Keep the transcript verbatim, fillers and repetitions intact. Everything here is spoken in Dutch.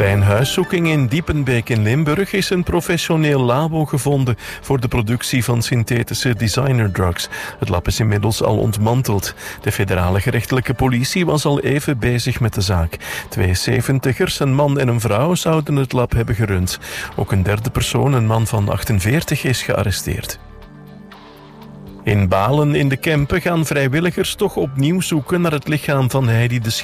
Bij een huiszoeking in Diepenbeek in Limburg is een professioneel labo gevonden voor de productie van synthetische designerdrugs. Het lab is inmiddels al ontmanteld. De federale gerechtelijke politie was al even bezig met de zaak. Twee zeventigers, een man en een vrouw, zouden het lab hebben gerund. Ook een derde persoon, een man van achtenveertig, is gearresteerd. In Balen in de Kempen gaan vrijwilligers toch opnieuw zoeken naar het lichaam van Heidi de